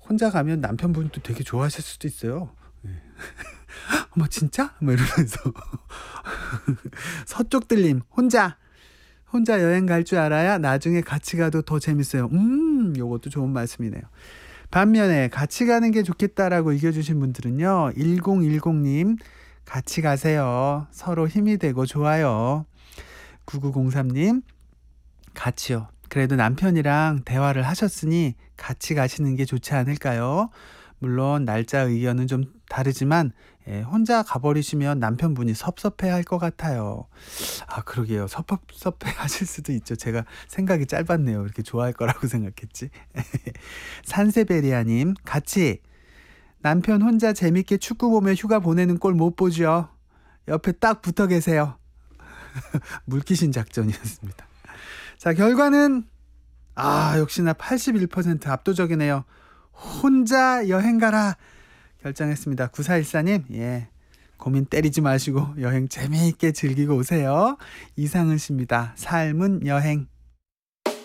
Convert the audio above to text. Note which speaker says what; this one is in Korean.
Speaker 1: 혼자 가면 남편분도 되게 좋아하실 수도 있어요. 네. 어머 진짜? 뭐 이러면서. 서쪽들님 혼자 여행 갈 줄 알아야 나중에 같이 가도 더 재밌어요. 요것도 좋은 말씀이네요. 반면에 같이 가는 게 좋겠다라고 이겨주신 분들은요. 1010님 같이 가세요. 서로 힘이 되고 좋아요. 9903님 같이요. 그래도 남편이랑 대화를 하셨으니 같이 가시는 게 좋지 않을까요? 물론 날짜 의견은 좀 다르지만 혼자 가버리시면 남편분이 섭섭해할 것 같아요. 아 그러게요. 섭섭해하실 수도 있죠. 제가 생각이 짧았네요. 이렇게 좋아할 거라고 생각했지. 산세베리아님 같이. 남편 혼자 재밌게 축구 보며 휴가 보내는 꼴 못 보죠. 옆에 딱 붙어 계세요. 물귀신 작전이었습니다. 자 결과는 역시나 81% 압도적이네요. 혼자 여행 가라 결정했습니다. 9414님 고민 때리지 마시고 여행 재미있게 즐기고 오세요. 이상은 씨입니다. 삶은 여행.